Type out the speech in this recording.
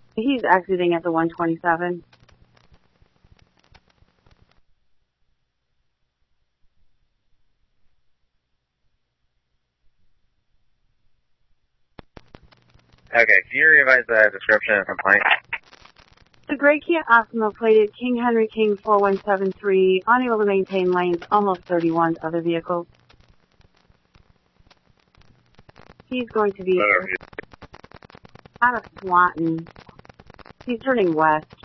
He's exiting at the 127. Okay, can you revise the description and complaint? The gray Kia Optima plated King Henry King 4173, unable to maintain lanes, almost 31 to other vehicles. He's going to be out of Swanton. He's turning west.